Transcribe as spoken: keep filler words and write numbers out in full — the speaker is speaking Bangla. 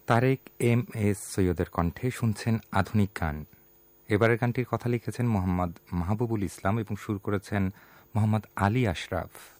তারেক এম এস সৈয়দের কণ্ঠে শুনছেন আধুনিক গান। এবারের গানটির কথা লিখেছেন মোহাম্মদ মাহবুবুল ইসলাম এবং সুর করেছেন মোহাম্মদ আলী আশরাফ।